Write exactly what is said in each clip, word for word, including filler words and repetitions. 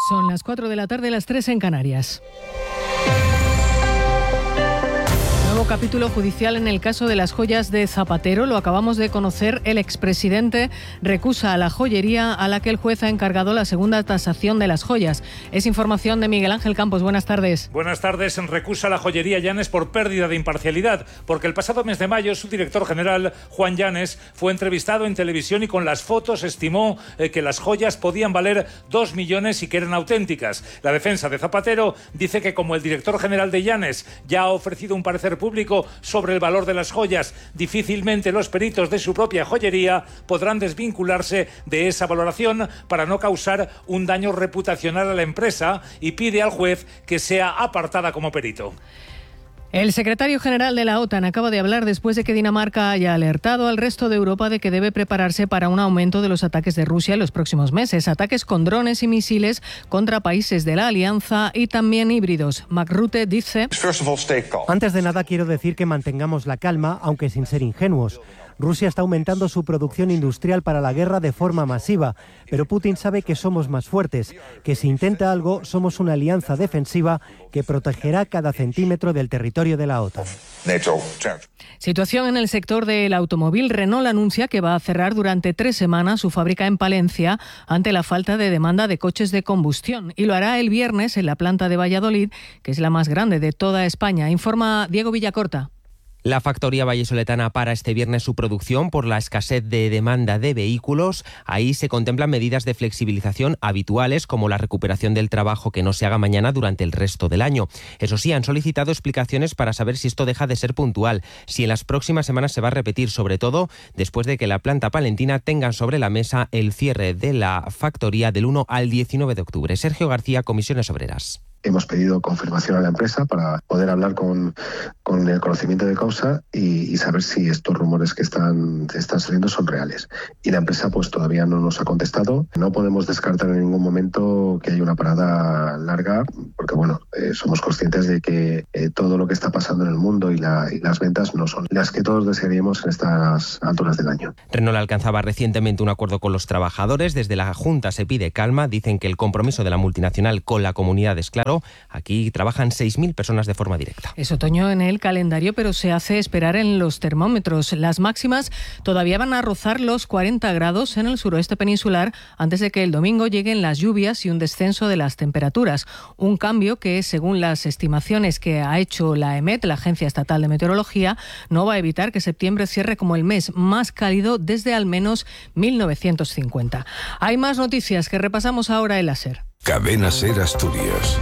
Son las cuatro de la tarde, las tres en Canarias. Nuevo capítulo judicial en el caso de las joyas de Zapatero. Lo acabamos de conocer. El expresidente recusa a la joyería a la que el juez ha encargado la segunda tasación de las joyas. Es información de Miguel Ángel Campos. Buenas tardes. Buenas tardes. Recusa a la joyería Llanes por pérdida de imparcialidad, porque el pasado mes de mayo su director general, Juan Llanes, fue entrevistado en televisión y con las fotos estimó eh, que las joyas podían valer dos millones y que eran auténticas. La defensa de Zapatero dice que como el director general de Llanes ya ha ofrecido un parecer público sobre el valor de las joyas, difícilmente los peritos de su propia joyería podrán desvincularse de esa valoración para no causar un daño reputacional a la empresa, y pide al juez que sea apartada como perito. El secretario general de la OTAN acaba de hablar después de que Dinamarca haya alertado al resto de Europa de que debe prepararse para un aumento de los ataques de Rusia en los próximos meses. Ataques con drones y misiles contra países de la alianza y también híbridos. Mark Rutte dice: Antes de nada quiero decir que mantengamos la calma, aunque sin ser ingenuos. Rusia está aumentando su producción industrial para la guerra de forma masiva, pero Putin sabe que somos más fuertes, que si intenta algo somos una alianza defensiva que protegerá cada centímetro del territorio de la OTAN. Situación en el sector del automóvil. Renault anuncia que va a cerrar durante tres semanas su fábrica en Palencia ante la falta de demanda de coches de combustión, y lo hará el viernes en la planta de Valladolid, que es la más grande de toda España. Informa Diego Villacorta. La factoría vallisoletana para este viernes su producción por la escasez de demanda de vehículos. Ahí se contemplan medidas de flexibilización habituales, como la recuperación del trabajo que no se haga mañana durante el resto del año. Eso sí, han solicitado explicaciones para saber si esto deja de ser puntual, si en las próximas semanas se va a repetir, sobre todo después de que la planta palentina tenga sobre la mesa el cierre de la factoría del uno al diecinueve de octubre. Sergio García, Comisiones Obreras. Hemos pedido confirmación a la empresa para poder hablar con, con el conocimiento de causa y, y saber si estos rumores que están, están saliendo son reales. Y la empresa pues todavía no nos ha contestado. No podemos descartar en ningún momento que haya una parada larga, porque bueno, eh, somos conscientes de que eh, todo lo que está pasando en el mundo y, la, y las ventas no son las que todos desearíamos en estas alturas del año. Renault alcanzaba recientemente un acuerdo con los trabajadores. Desde la Junta se pide calma. Dicen que el compromiso de la multinacional con la comunidad es claro. Aquí trabajan seis mil personas de forma directa. Es otoño en el calendario, pero se hace esperar en los termómetros. Las máximas todavía van a rozar los cuarenta grados en el suroeste peninsular antes de que el domingo lleguen las lluvias y un descenso de las temperaturas. Un cambio que, según las estimaciones que ha hecho la EMET, la Agencia Estatal de Meteorología, no va a evitar que septiembre cierre como el mes más cálido desde al menos mil novecientos cincuenta. Hay más noticias que repasamos ahora en la SER. Cadena SER Asturias.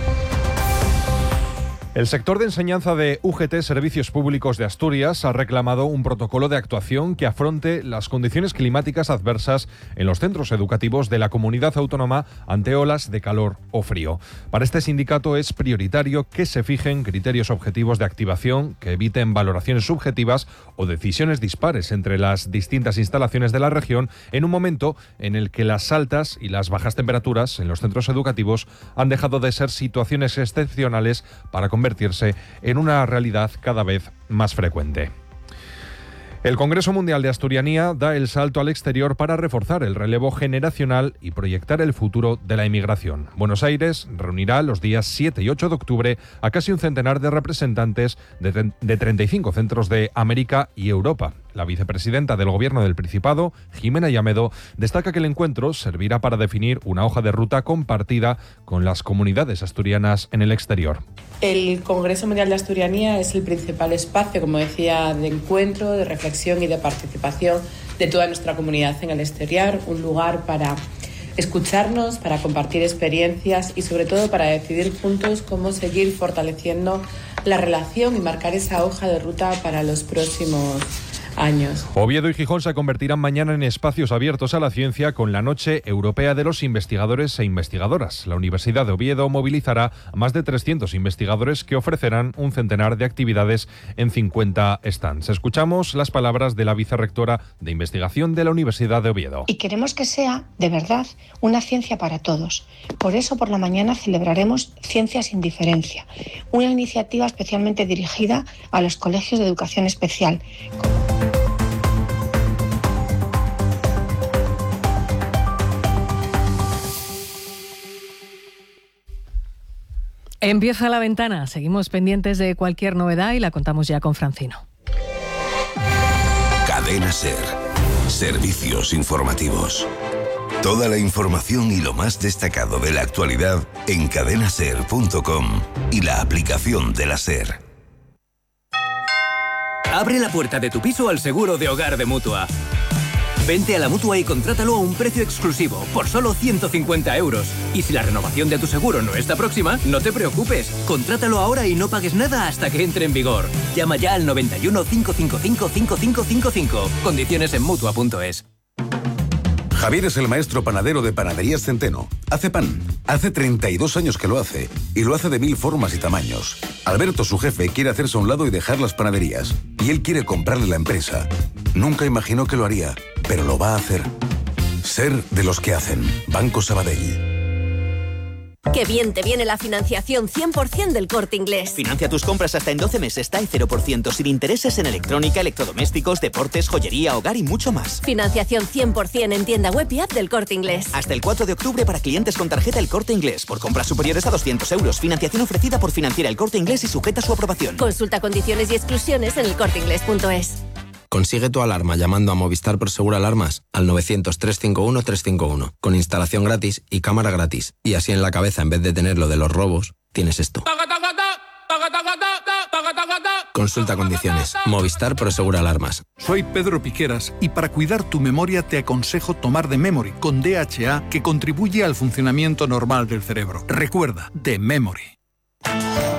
El sector de enseñanza de U G T Servicios Públicos de Asturias ha reclamado un protocolo de actuación que afronte las condiciones climáticas adversas en los centros educativos de la comunidad autónoma ante olas de calor o frío. Para este sindicato es prioritario que se fijen criterios objetivos de activación que eviten valoraciones subjetivas o decisiones dispares entre las distintas instalaciones de la región en un momento en el que las altas y las bajas temperaturas en los centros educativos han dejado de ser situaciones excepcionales para convertirse en una realidad cada vez más frecuente. El Congreso Mundial de Asturianía da el salto al exterior para reforzar el relevo generacional y proyectar el futuro de la inmigración. Buenos Aires reunirá los días siete y ocho de octubre a casi un centenar de representantes de, de treinta y cinco centros de América y Europa. La vicepresidenta del Gobierno del Principado, Jimena Llamedo, destaca que el encuentro servirá para definir una hoja de ruta compartida con las comunidades asturianas en el exterior. El Congreso Mundial de Asturianía es el principal espacio, como decía, de encuentro, de reflexión y de participación de toda nuestra comunidad en el exterior, un lugar para escucharnos, para compartir experiencias y sobre todo para decidir juntos cómo seguir fortaleciendo la relación y marcar esa hoja de ruta para los próximos años. Oviedo y Gijón se convertirán mañana en espacios abiertos a la ciencia con la Noche Europea de los Investigadores e Investigadoras. La Universidad de Oviedo movilizará a más de trescientos investigadores que ofrecerán un centenar de actividades en cincuenta stands. Escuchamos las palabras de la vicerrectora de Investigación de la Universidad de Oviedo. Y queremos que sea, de verdad, una ciencia para todos. Por eso, por la mañana celebraremos Ciencia sin Diferencia, una iniciativa especialmente dirigida a los colegios de educación especial. Empieza La Ventana. Seguimos pendientes de cualquier novedad y la contamos ya con Francino. Cadena SER. Servicios informativos. Toda la información y lo más destacado de la actualidad en cadena ser punto com y la aplicación de la SER. Abre la puerta de tu piso al seguro de hogar de Mutua. Vente a la Mutua y contrátalo a un precio exclusivo, por solo ciento cincuenta euros. Y si la renovación de tu seguro no está próxima, no te preocupes. Contrátalo ahora y no pagues nada hasta que entre en vigor. Llama ya al noventa y uno, cinco cinco cinco, cinco cinco cinco cinco. Condiciones en Mutua punto es. Javier es el maestro panadero de Panaderías Centeno. Hace pan. Hace treinta y dos años que lo hace. Y lo hace de mil formas y tamaños. Alberto, su jefe, quiere hacerse a un lado y dejar las panaderías. Y él quiere comprarle la empresa. Nunca imaginó que lo haría, pero lo va a hacer. Ser de los que hacen. Banco Sabadell. ¡Qué bien te viene la financiación cien por ciento del Corte Inglés! Financia tus compras hasta en doce meses, T A E cero por ciento, sin intereses en electrónica, electrodomésticos, deportes, joyería, hogar y mucho más. Financiación cien por ciento en tienda web y app del Corte Inglés. Hasta el cuatro de octubre para clientes con tarjeta El Corte Inglés. Por compras superiores a doscientos euros. Financiación ofrecida por Financiera El Corte Inglés y sujeta a su aprobación. Consulta condiciones y exclusiones en el corte inglés punto es. Consigue tu alarma llamando a Movistar Prosegur Alarmas al novecientos, trescientos cincuenta y uno, trescientos cincuenta y uno, con instalación gratis y cámara gratis. Y así en la cabeza, en vez de tener lo de los robos, tienes esto. Consulta condiciones. Movistar Prosegur Alarmas. Soy Pedro Piqueras y para cuidar tu memoria te aconsejo tomar The Memory con D H A, que contribuye al funcionamiento normal del cerebro. Recuerda, The Memory.